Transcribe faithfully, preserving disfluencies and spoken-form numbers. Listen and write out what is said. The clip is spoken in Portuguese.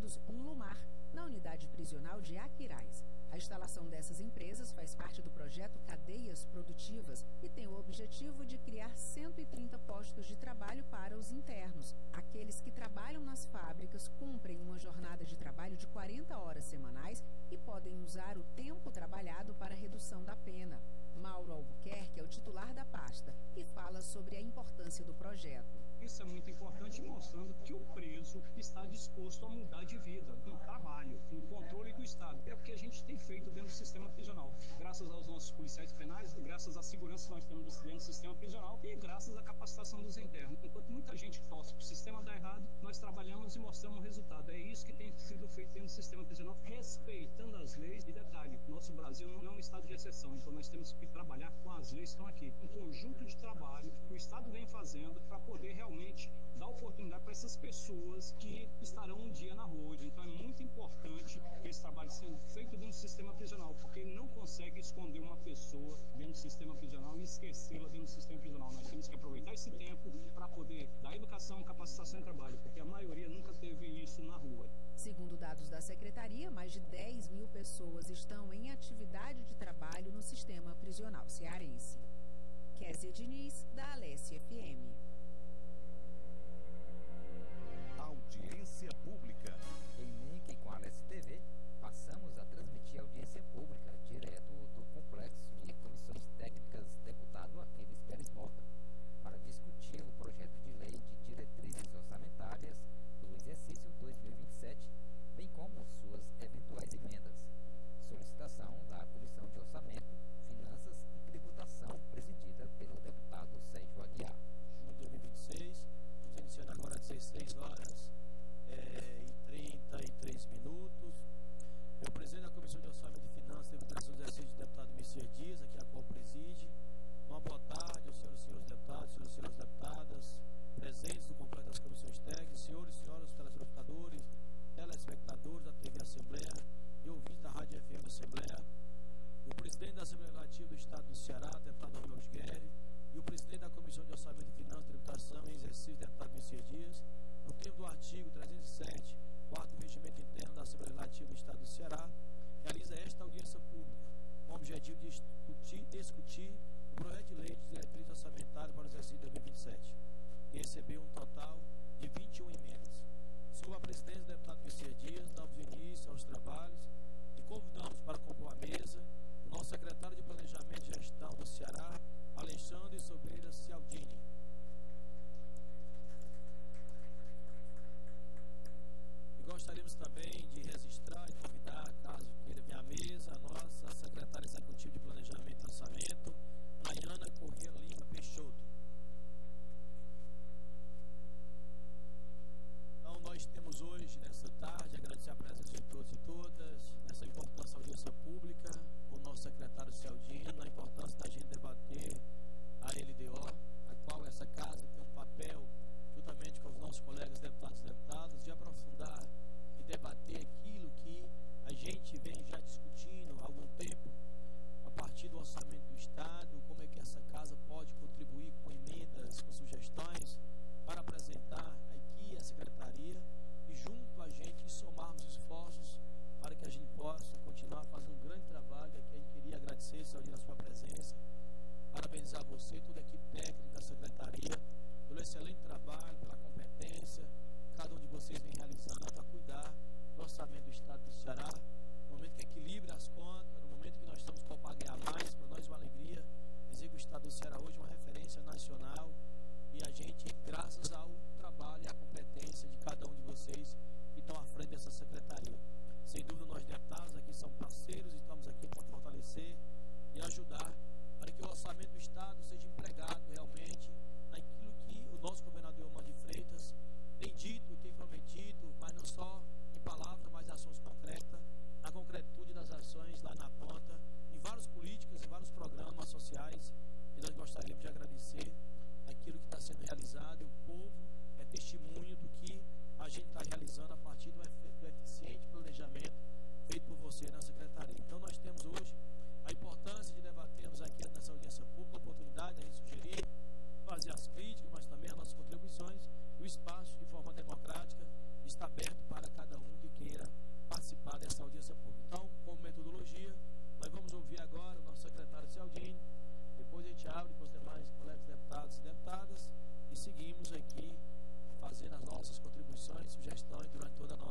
Cuidados Lumar, na unidade prisional de Aquiraz. A instalação dessas empresas faz parte do projeto Cadeias Produtivas e tem o objetivo de criar cento e trinta postos de trabalho para os internos. Aqueles que trabalham nas fábricas cumprem uma jornada de trabalho de quarenta horas semanais e podem usar o tempo trabalhado para redução da pena. Mauro Albuquerque é o titular da pasta e fala sobre a importância do projeto. Isso é muito importante, mostrando que o preso está disposto a mudar de vida, com trabalho, com controle do Estado. É o que a gente tem feito dentro do sistema prisional. Graças aos nossos policiais penais, graças à segurança que nós temos dentro do sistema prisional e graças à capacitação dos internos. Enquanto muita gente torce para o sistema dar errado, nós trabalhamos e mostramos o resultado. É isso que tem sido feito dentro do sistema prisional, respeitando as leis. E detalhe, nosso Brasil não é um estado de exceção, então nós temos que trabalhar com as leis que estão aqui. Um conjunto de trabalho que o Estado vem fazendo para poder realmente dar oportunidade para essas pessoas que estarão um dia na rua. Então é muito importante que esse trabalho seja feito dentro do sistema prisional, porque ele não consegue esconder uma pessoa dentro do sistema prisional e esquecê-la dentro do sistema prisional. Nós temos que aproveitar esse tempo para poder dar educação, capacitação e trabalho, porque a maioria nunca teve isso na rua. Segundo dados da Secretaria, mais de dez mil pessoas estão em atividade de trabalho no sistema prisional cearense. Kézia Diniz, da Alesse F M. Audiência pública. Em link com a Alesse T V, passamos a transmitir audiência pública direto do Complexo de Comissões Técnicas deputado Aquiles Pérez Mota, para discutir o projeto de lei de diretrizes orçamentárias do exercício dois mil e vinte e sete, bem como suas eventuais emendas. Solicitação da Comissão de Orçamento, Finanças e Tributação, presidida pelo deputado Sérgio Aguiar. Junho de dois mil e vinte e seis, vamos iniciar agora às dezesseis horas é, e trinta e três minutos. Eu presidente da Comissão de Orçamento e Finanças e Tributação do exercício do deputado Messias Dias, aqui a qual preside. Uma boa tarde aos senhores e senhores deputados, senhoras e senhores deputadas, presentes do complexo das comissões técnicas, senhores e senhoras telespectadores, telespectadores da T V Assembleia e ouvintes da Rádio F M Assembleia, o presidente da Assembleia Legislativa do Estado do Ceará, deputado Romeu Guerri, e o presidente da Comissão de Orçamento e Finanças e Tributação em exercício, deputado Messias Dias, no termo do artigo trezentos e sete, quarto Regimento Interno da Assembleia Legislativa do Estado do Ceará, realiza esta audiência pública, com o objetivo de discutir, discutir o projeto de lei de diretrizes orçamentárias para o exercício dois mil e vinte e sete, que recebeu um total de vinte e uma emendas. Sob a presidência do deputado Messias Dias, damos início aos trabalhos e convidamos para compor a mesa o nosso secretário de Planejamento e Gestão do Ceará, Alexandre Sobreira Cialdini. E gostaríamos também de registrar e convidar, caso queira vir à mesa, a nossa secretária executiva de Planejamento e Orçamento, Ayana Corrêa Lima Peixoto. agora o nosso secretário Cialdini, depois a gente abre para os demais colegas deputados e deputadas e seguimos aqui fazendo as nossas contribuições, sugestões durante toda a nossa